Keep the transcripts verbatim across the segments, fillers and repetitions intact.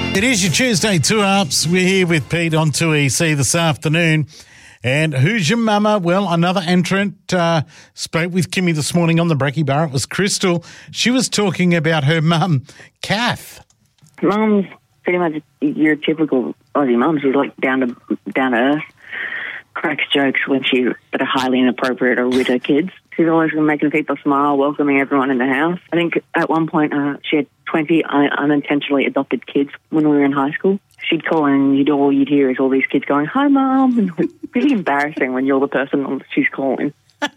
It is your Tuesday two-ups. We're here with Pete on two E C this afternoon. And who's your mama? Well, another entrant uh, spoke with Kimmy this morning on the Brekkie Bar. It was Crystal. She was talking about her mum, Kath. Mum's pretty much your typical Aussie mum. She's like down to down to earth, cracks jokes when she that are highly inappropriate or with her kids. She's always making people smile, welcoming everyone in the house. I think at one point uh, she had twenty un- unintentionally adopted kids when we were in high school. She'd call and you'd all you'd hear is all these kids going, "Hi, Mum," and it's really embarrassing when you're the person she's calling.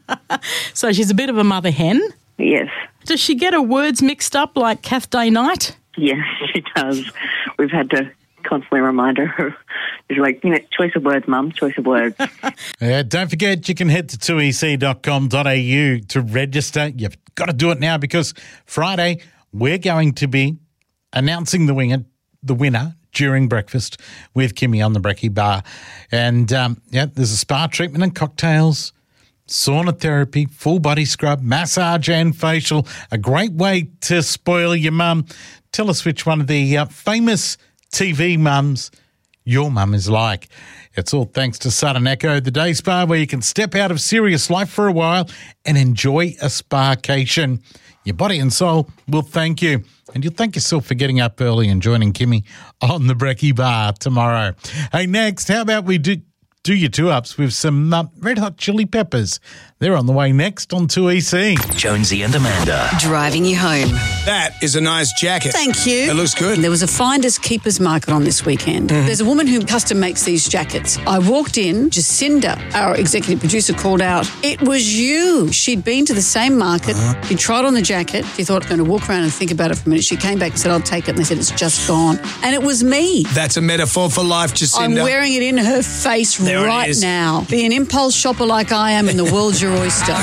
So she's a bit of a mother hen? Yes. Does she get her words mixed up like Kath Day Night? Yes, she does. We've had to constantly remind her. She's like, you know, choice of words, Mum, choice of words. uh, don't forget, you can head to two e c dot com dot a u to register. You've got to do it now because Friday we're going to be announcing the winner, the winner during breakfast with Kimmy on the Brekkie Bar. And, um, yeah, there's a spa treatment and cocktails, sauna therapy, full body scrub, massage and facial. A great way to spoil your mum. Tell us which one of the uh, famous T V mums your mum is like. It's all thanks to Sudden Echo, the day spa where you can step out of serious life for a while and enjoy a spa-cation. Your body and soul will thank you. And you'll thank yourself for getting up early and joining Kimmy on the Brekkie Bar tomorrow. Hey, next, how about we do do your two-ups with some uh, Red Hot Chili Peppers. They're on the way next on two E C. Jonesy and Amanda. Driving you home. That is a nice jacket. Thank you. It looks good. There was a Finders Keepers market on this weekend. Mm. There's a woman who custom makes these jackets. I walked in, Jacinda, our executive producer, called out, "It was you." She'd been to the same market. Uh-huh. She tried on the jacket. She thought, I'm going to walk around and think about it for a minute. She came back and said, "I'll take it." And they said, "It's just gone." And it was me. That's a metaphor for life, Jacinda. I'm wearing it in her face there right now. Be an impulse shopper like I am and the world's your oyster.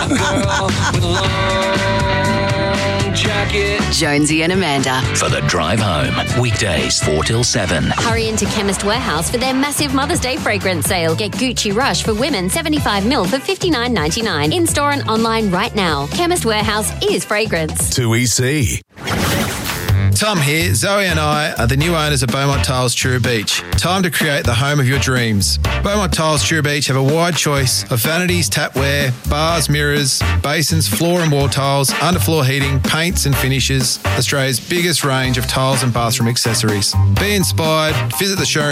Jonesy and Amanda. For the drive home. Weekdays four till seven. Hurry into Chemist Warehouse for their massive Mother's Day fragrance sale. Get Gucci Rush for women seventy-five mil for fifty-nine ninety-nine. In-store and online right now. Chemist Warehouse is fragrance. two E C. Tom here. Zoe and I are the new owners of Beaumont Tiles Truro Beach. Time to create the home of your dreams. Beaumont Tiles Truro Beach have a wide choice of vanities, tapware, bars, mirrors, basins, floor and wall tiles, underfloor heating, paints and finishes. Australia's biggest range of tiles and bathroom accessories. Be inspired. Visit the showroom